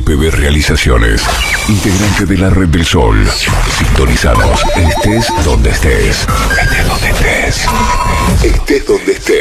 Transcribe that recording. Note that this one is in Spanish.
DPB Realizaciones, integrante de la Red del Sol. Sintonizados, estés donde estés. Estés donde estés. Estés donde estés.